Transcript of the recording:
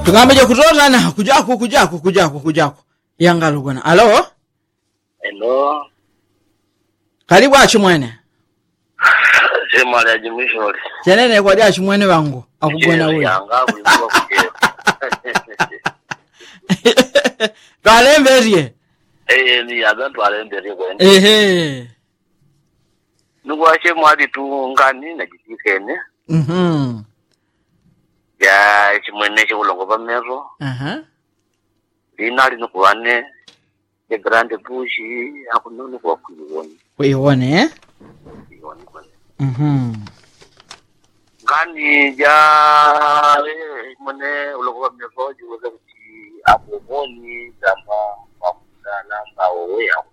Tungameje kutoza na kujako. Yangalo bwana. Alo? Hello. Karibu achimwene. Sema ala jimishori. Chenene kwa dia achimwene wangu. Akubona wewe. Yanga kulikuwa kujeo. Balemberie. Ni abantu alemberie kwa. Nuko ache mwadi tu ngani na jitikene. Ya chimwene chulongo pamero. Dinali nukuane the grande bushi akunono kwa kuione. Kuione Kuione kwa. Ngani ja mwene ulongo pamero jiweza kuti aboboni kama kwa namba wewe